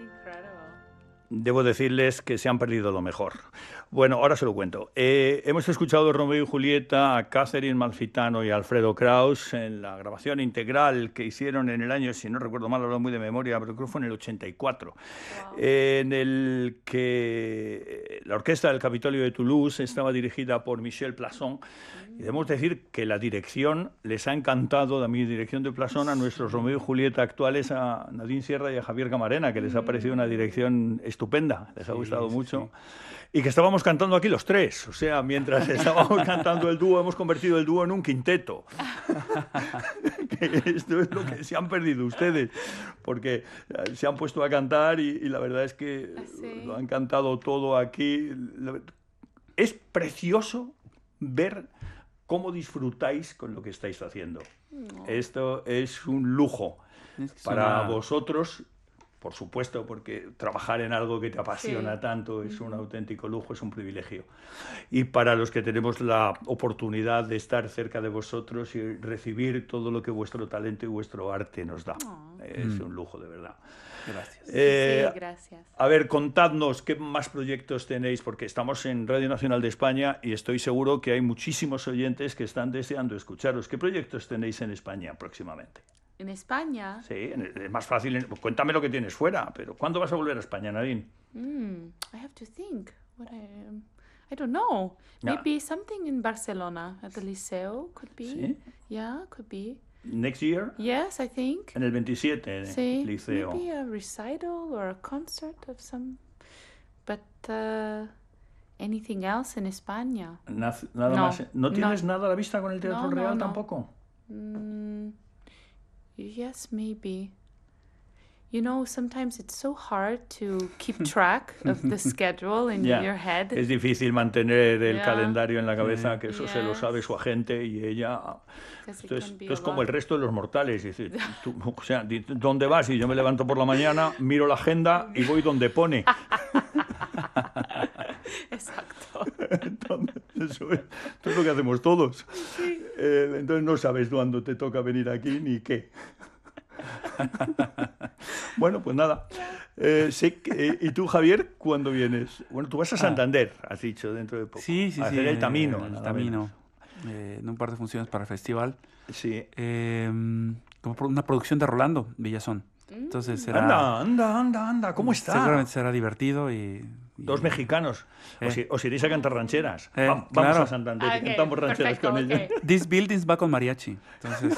Debo decirles que se han perdido lo mejor. Bueno, ahora se lo cuento. Hemos escuchado Romeo y Julieta a Catherine Malfitano y Alfredo Kraus en la grabación integral que hicieron en el año, si no recuerdo mal, hablo muy de memoria, pero creo que fue en el 84, wow. En el que la orquesta del Capitolio de Toulouse estaba dirigida por Michel Plasson. Y debemos decir que la dirección les ha encantado, la mi dirección de Plasson, a nuestros Romeo y Julieta actuales, a Nadine Sierra y a Javier Camarena, que les ha parecido una dirección estupenda, les ha gustado mucho. Y que estábamos cantando aquí los tres, o sea, mientras estábamos cantando el dúo, hemos convertido el dúo en un quinteto. Que esto es lo que se han perdido ustedes, porque se han puesto a cantar y la verdad es que lo han cantado todo aquí. Es precioso ver cómo disfrutáis con lo que estáis haciendo. No. Esto es un lujo para vosotros. Por supuesto, porque trabajar en algo que te apasiona tanto es un auténtico lujo, es un privilegio. Y para los que tenemos la oportunidad de estar cerca de vosotros y recibir todo lo que vuestro talento y vuestro arte nos da. Es un lujo, de verdad. Gracias. Gracias. A ver, contadnos qué más proyectos tenéis, porque estamos en Radio Nacional de España y estoy seguro que hay muchísimos oyentes que están deseando escucharos. ¿Qué proyectos tenéis en España próximamente? ¿En España? Sí, es más fácil. Cuéntame lo que tienes fuera, pero ¿cuándo vas a volver a España, Nadine? I have to think. I don't know. Maybe something in Barcelona at the Liceo could be. ¿Sí? Yeah, could be. Next year? Yes, I think. En el 27, sí, Liceo. Maybe a recital or a concert of some. But anything else in España? Nada más. ¿No tienes nada a la vista con el Teatro Real tampoco? Yes, maybe. You know, sometimes it's so hard to keep track of the schedule in your head. Es difícil mantener el calendario en la cabeza, que eso se lo sabe su agente y ella. Esto es como el resto de los mortales. Es decir, o sea, ¿dónde vas? Y yo me levanto por la mañana, miro la agenda y voy donde pone. Exacto. Entonces, eso es lo que hacemos todos. Sí. Entonces no sabes cuándo te toca venir aquí ni qué. Bueno, pues nada. ¿Y tú, Javier, cuándo vienes? Bueno, tú vas a Santander, has dicho, dentro de poco. Sí. A hacer el Tamino. El Tamino. En un par de funciones para el festival. Sí. Como una producción de Rolando Villazón. Entonces será... Anda. ¿Cómo está? Seguramente será divertido y... Dos mexicanos. Os iréis a cantar rancheras. Vamos claro. a Santander y cantamos rancheras con ellos. This Buildings va con mariachi. Entonces...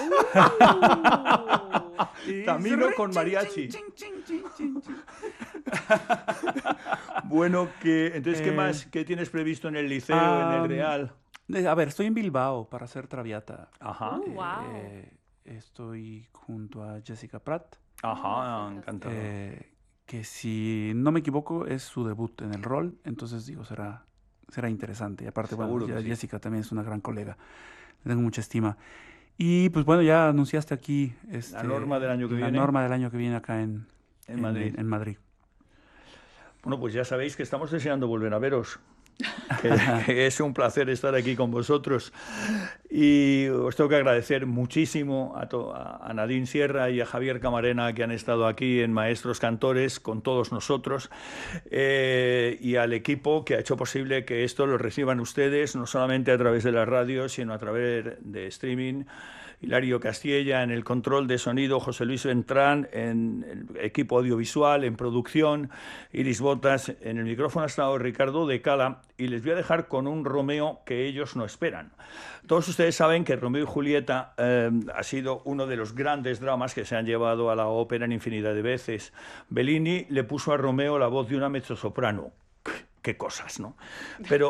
Tamino con mariachi. Bueno, entonces, ¿qué más? ¿Qué tienes previsto en el Liceo, en el Real? A ver, estoy en Bilbao para hacer Traviata. Ajá. Wow. Estoy junto a Jessica Pratt. Ajá, encantado. Que si no me equivoco es su debut en el rol, entonces digo, será interesante. Y aparte, seguro, bueno, Jessica también es una gran colega. Le tengo mucha estima. Y pues bueno, ya anunciaste aquí la norma del año que viene. La norma del año que viene acá en Madrid. En Madrid. Bueno, pues ya sabéis que estamos deseando volver a veros. Que es un placer estar aquí con vosotros. Y os tengo que agradecer muchísimo a Nadine Sierra y a Javier Camarena, que han estado aquí en Maestros Cantores con todos nosotros, y al equipo que ha hecho posible que esto lo reciban ustedes, no solamente a través de la radio, sino a través de streaming. Hilario Castilla en el control de sonido, José Luis Ventrán en el equipo audiovisual, en producción, Iris Botas en el micrófono, ha estado Ricardo de Cala, y les voy a dejar con un Romeo que ellos no esperan. Todos ustedes saben que Romeo y Julieta ha sido uno de los grandes dramas que se han llevado a la ópera en infinidad de veces. Bellini le puso a Romeo la voz de una mezzosoprano. Qué cosas, ¿no? Pero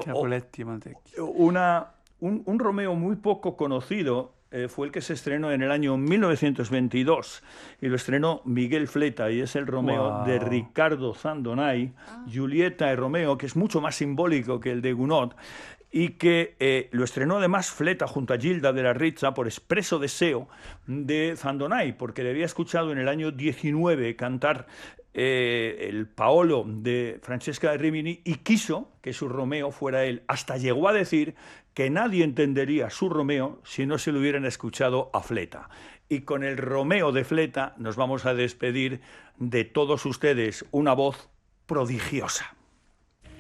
un Romeo muy poco conocido fue el que se estrenó en el año 1922 y lo estrenó Miguel Fleta, y es el Romeo de Ricardo Zandonay, Julieta y Romeo, que es mucho más simbólico que el de Gounod, y que lo estrenó además Fleta junto a Gilda de la Rizza por expreso deseo de Zandonay, porque le había escuchado en el año 19 cantar el Paolo de Francesca Rimini y quiso que su Romeo fuera él. Hasta llegó a decir que nadie entendería su Romeo si no se lo hubieran escuchado a Fleta. Y con el Romeo de Fleta nos vamos a despedir de todos ustedes. Una voz prodigiosa.